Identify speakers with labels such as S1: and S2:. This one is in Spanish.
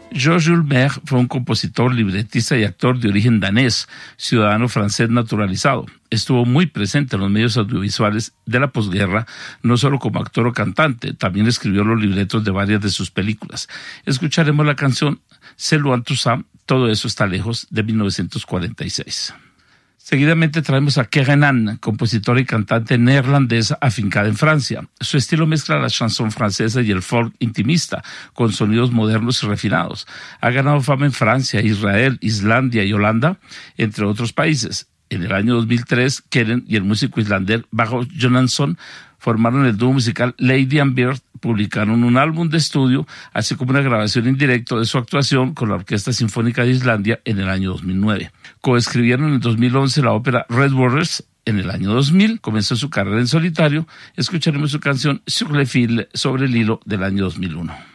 S1: Georges Ulmer fue un compositor, libretista y actor de origen danés, ciudadano francés naturalizado. Estuvo muy presente en los medios audiovisuales de la posguerra, no solo como actor o cantante, también escribió los libretos de varias de sus películas. Escucharemos la canción C'est loin tout ça, Todo eso está lejos, de 1946. Seguidamente traemos a Kerenan, compositora y cantante neerlandesa afincada en Francia. Su estilo mezcla la chanson francesa y el folk intimista, con sonidos modernos y refinados. Ha ganado fama en Francia, Israel, Islandia y Holanda, entre otros países. En el año 2003, Keren y el músico islandés Bjarke Jónasson formaron el dúo musical Lady and Bird, publicaron un álbum de estudio, así como una grabación en directo de su actuación con la Orquesta Sinfónica de Islandia en el año 2009. Coescribieron en el 2011 la ópera Red Waters. En el año 2000 comenzó su carrera en solitario. Escucharemos su canción Sur le fil, sobre el hilo, del año 2001.